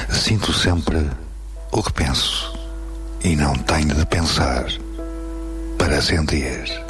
Sinto sempre o que penso e não tenho de pensar para sentir.